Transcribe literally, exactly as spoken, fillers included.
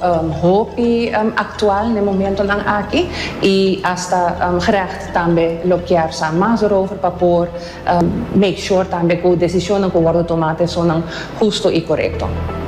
um, hopi um, actual no momento ng aki y hasta um, gerecht tambe lo que arsa más erover papor um, make sure tambe que decisión que guardo tomate son justo y correcto.